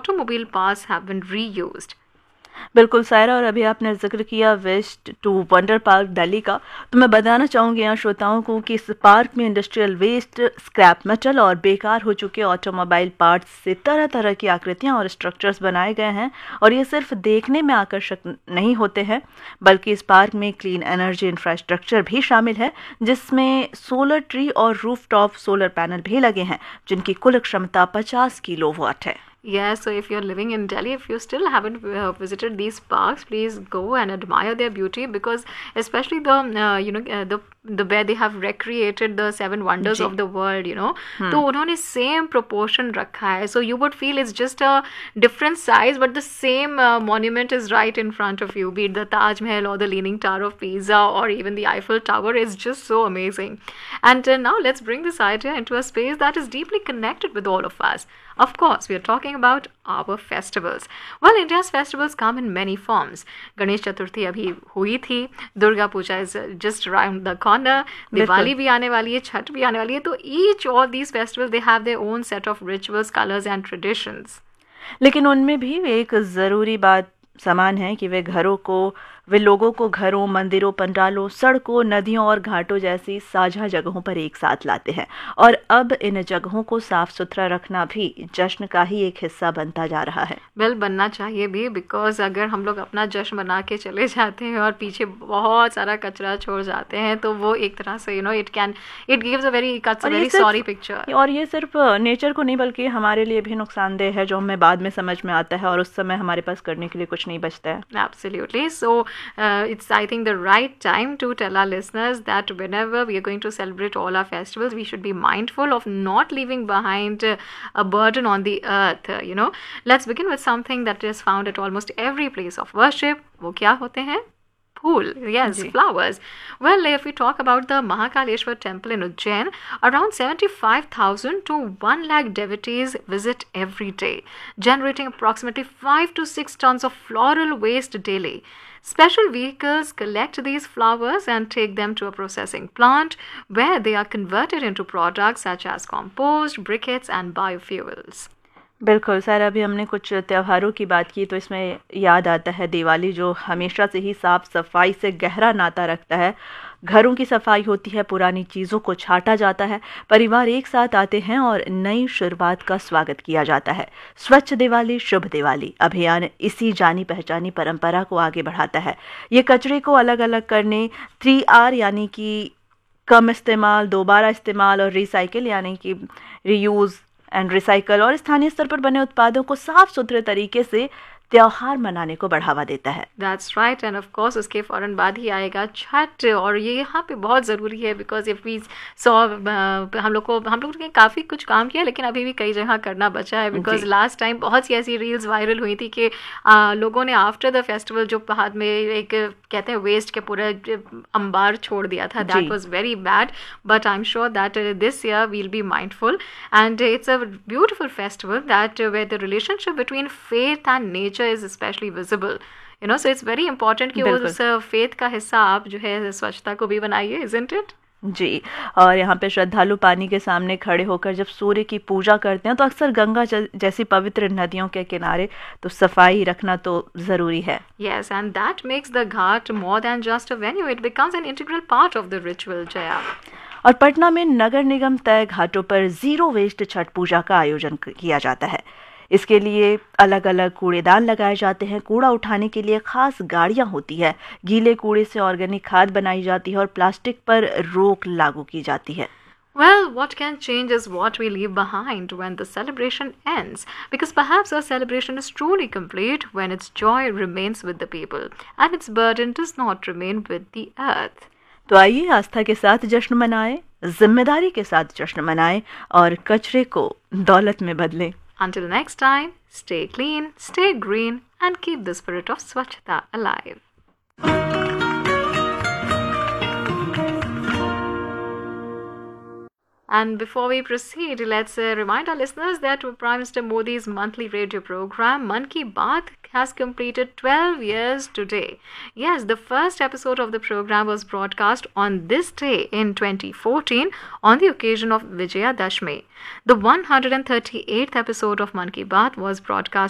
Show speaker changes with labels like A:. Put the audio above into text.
A: automobile parts have been reused.
B: बिल्कुल सायरा, और अभी आपने जिक्र किया waste to wonder park Delhi का, तो मैं बताना चाहूँगी यहाँ श्रोताओं को कि इस पार्क में इंडस्ट्रियल वेस्ट, स्क्रैप मेटल और बेकार हो चुके ऑटोमोबाइल पार्ट्स से तरह तरह की आकृतियाँ और स्ट्रक्चर्स बनाए गए हैं। और ये सिर्फ देखने में आकर्षक नहीं होते हैं, बल्कि इस पार्क में क्लीन एनर्जी इंफ्रास्ट्रक्चर भी शामिल है, जिसमें सोलर ट्री और रूफटॉप सोलर पैनल भी लगे हैं, जिनकी कुल क्षमता 50 किलोवाट है।
A: Yeah, so if you're living in Delhi, if you still haven't visited these parks, please go and admire their beauty, because especially the where they have recreated the 7 wonders of the world, तो उन्होंने same proportion रखा है, so you would feel it's just a different size, but the same monument is right in front of you, be it the Taj Mahal or the Leaning Tower of Pisa or even the Eiffel Tower. Is just so amazing. And now let's bring this idea into a space that is deeply connected with all of us. Of course, we are talking about our festivals. Well, India's festivals come in many forms. Ganesh Chaturthi अभी हुई थी, Durga Puja is just around the corner, Diwali भी आने वाली है, छठ भी आने वाली है, तो each of these festivals, they have their own set of rituals, colors and traditions.
B: लेकिन उनमें भी एक ज़रूरी बात समान है कि वे लोगों को घरों, मंदिरों, पंडालों, सड़कों, नदियों और घाटों जैसी साझा जगहों पर एक साथ लाते हैं। और अब इन जगहों को साफ सुथरा रखना भी जश्न का ही एक हिस्सा बनता जा रहा है।
A: बनना चाहिए भी, बिकॉज अगर हम लोग अपना जश्न बना के चले जाते हैं और पीछे बहुत सारा कचरा छोड़ जाते हैं, तो वो एक तरह से it gives a very sorry picture.
B: और ये सिर्फ नेचर को नहीं, बल्कि हमारे लिए भी नुकसानदेह है, जो हमें बाद में समझ में आता है और उस समय हमारे पास करने के लिए कुछ नहीं बचता है।
A: Absolutely. So it's, I think, the right time to tell our listeners that whenever we are going to celebrate all our festivals, we should be mindful of not leaving behind a burden on the earth. Let's begin with something that is found at almost every place of worship. वो क्या होते हैं? Phool. Yes, flowers. Well, if we talk about the Mahakaleshwar temple in Ujjain, around 75,000 to 1 lakh devotees visit every day, generating approximately 5 to 6 tons of floral waste daily. Special vehicles collect these flowers and take them to a processing plant where they are converted into products such as compost, briquettes and biofuels.
B: बिल्कुल sir, अभी हमने कुछ त्योहारों की बात की, तो इसमें याद आता है दिवाली, जो हमेशा से ही साफ सफाई से गहरा नाता रखता है। घरों की सफाई होती है, पुरानी चीज़ों को छांटा जाता है, परिवार एक साथ आते हैं और नई शुरुआत का स्वागत किया जाता है। स्वच्छ दिवाली शुभ दिवाली अभियान इसी जानी पहचानी परंपरा को आगे बढ़ाता है। ये कचरे को अलग अलग करने, 3R यानी कि कम इस्तेमाल, दोबारा इस्तेमाल, और रिसाइकिल यानी कि रीयूज़ एंड रिसाइकल, और स्थानीय स्तर पर बने उत्पादों को साफ सुथरे तरीके से त्योहार मनाने को बढ़ावा देता है।
A: That's right, and of course उसके फ़ौरन बाद ही आएगा छठ, और ये यहाँ पे बहुत ज़रूरी है, बिकॉज इफ़ वी सॉ हम लोग ने काफ़ी कुछ काम किया, लेकिन अभी भी कई जगह करना बचा है, बिकॉज लास्ट टाइम बहुत सी ऐसी रील्स वायरल हुई थी कि लोगों ने आफ्टर द फेस्टिवल जो हाथ में एक कहते हैं वेस्ट के पूरे अंबार छोड़ दिया था। That was very bad, but I am sure that this year we'll be mindful, and it's a beautiful festival that where the relationship between faith and nature is especially visible, so it's very important कि उस faith का हिस्सा आप जो है स्वच्छता को भी बनाइए, isn't it?
B: जी, और यहाँ पे श्रद्धालु पानी के सामने खड़े होकर जब सूर्य की पूजा करते हैं, तो अक्सर गंगा जैसी पवित्र नदियों के किनारे तो सफाई रखना तो ज़रूरी है।
A: Yes, and that makes the ghat more than just a venue. It becomes an integral part of the ritual, Jaya.
B: और पटना में नगर निगम तय घाटों पर जीरो वेस्ट छठ पूजा का आयोजन किया जाता है। इसके लिए अलग अलग कूड़ेदान लगाए जाते हैं, कूड़ा उठाने के लिए खास गाड़ियां होती है, गीले कूड़े से ऑर्गेनिक खाद बनाई जाती है और प्लास्टिक पर रोक लागू की जाती है।
A: Well, what can change is what we leave behind when the celebration ends, because perhaps a celebration is truly complete when its joy remains with the people and its burden does not remain with the earth.
B: तो आइए आस्था के साथ जश्न मनाएं, जिम्मेदारी के साथ जश्न मनाएं और कचरे को दौलत में बदलें।
A: Until next time, stay clean, stay green, and keep the spirit of Swachhata alive. And before we proceed, let's remind our listeners that Prime Minister Modi's monthly radio program, Man Ki Baat, has completed 12 years today. Yes, the first episode of the program was broadcast on this day in 2014 on the occasion of Vijayadashmi. The 138th episode of Man Ki Baat was broadcast